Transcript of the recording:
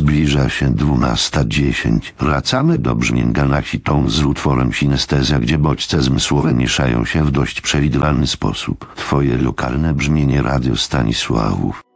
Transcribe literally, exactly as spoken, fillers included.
Zbliża się dwunasta dziesięć. Wracamy do brzmień Ganachitą z utworem Sinestezja, gdzie bodźce zmysłowe mieszają się w dość przewidywalny sposób. Twoje lokalne brzmienie Radio Stanisławów.